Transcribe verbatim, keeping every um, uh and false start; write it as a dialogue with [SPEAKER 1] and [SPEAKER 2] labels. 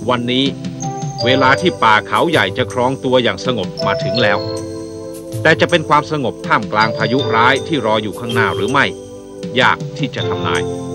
[SPEAKER 1] วันนี้เวลาที่ป่าเขาใหญ่จะครองตัวอย่างสงบมาถึงแล้วแต่จะเป็นความสงบท่ามกลางพายุร้ายที่รออยู่ข้างหน้าหรือไม่ยากที่จะทำนาย